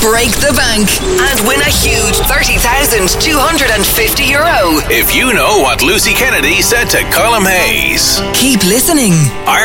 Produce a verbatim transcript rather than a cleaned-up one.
break the bank, and win a huge thirty thousand two hundred fifty euro. If you know what Lucy Kennedy said to Colm Hayes. Keep listening.